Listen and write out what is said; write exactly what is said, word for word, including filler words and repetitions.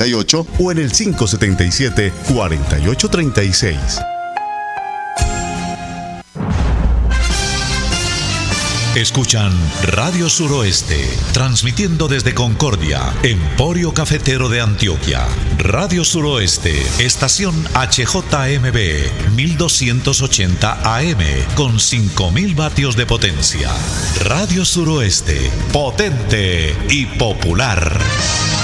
treinta y ocho o en el cinco setenta y siete, cuarenta y ocho treinta y seis. Escuchan Radio Suroeste, transmitiendo desde Concordia, Emporio Cafetero de Antioquia. Radio Suroeste, estación H J M B, mil doscientos ochenta A M, con cinco mil vatios de potencia. Radio Suroeste, potente y popular.